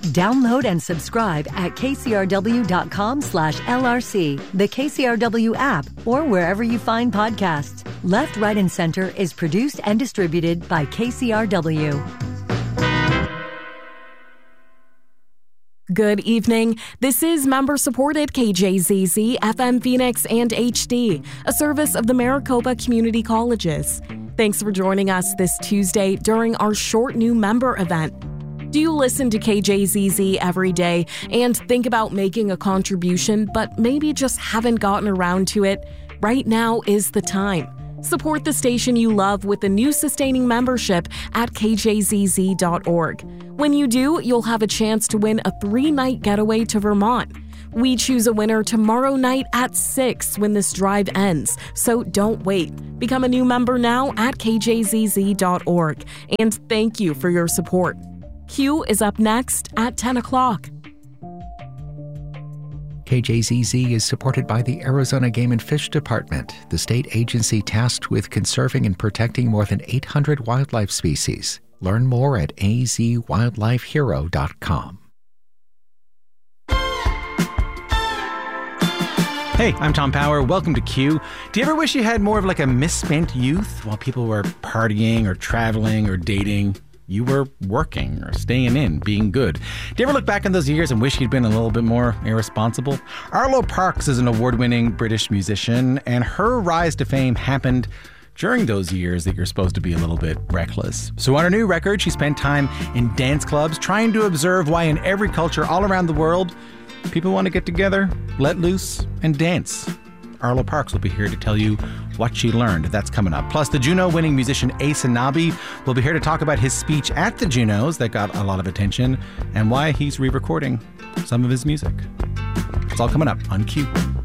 Download and subscribe at kcrw.com/LRC, the KCRW app, or wherever you find podcasts. Left, Right, and Center is produced and distributed by KCRW. Good evening. This is member-supported KJZZ, FM Phoenix, and HD, a service of the Maricopa Community Colleges. Thanks for joining us this Tuesday during our short new member event. Do you listen to KJZZ every day and think about making a contribution, but maybe just haven't gotten around to it? Right now is the time. Support the station you love with a new sustaining membership at kjzz.org. When you do, you'll have a chance to win a 3-night getaway to Vermont. We choose a winner tomorrow night at 6 when this drive ends, so don't wait. Become a new member now at kjzz.org, and thank you for your support. Q is up next at 10 o'clock. KJZZ is supported by the Arizona Game and Fish Department, the state agency tasked with conserving and protecting more than 800 wildlife species. Learn more at azwildlifehero.com. Hey, I'm Tom Power. Welcome to Q. Do you ever wish you had more of like a misspent youth while people were partying or traveling or dating? You were working or staying in, being good. Do you ever look back on those years and wish you'd been a little bit more irresponsible? Arlo Parks is an award-winning British musician, and her rise to fame happened during those years that you're supposed to be a little bit reckless. So on her new record, she spent time in dance clubs trying to observe why in every culture all around the world, people want to get together, let loose, and dance. Arlo Parks will be here to tell you what she learned. That's coming up. Plus, the Juno-winning musician Ace Anabi will be here to talk about his speech at the Junos that got a lot of attention and why he's re-recording some of his music. It's all coming up on Q.